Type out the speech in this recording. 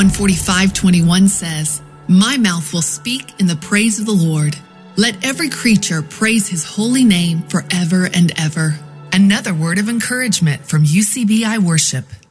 145:21 says, "My mouth will speak in the praise of the Lord. Let every creature praise his holy name forever and ever." Another word of encouragement from UCBI Worship.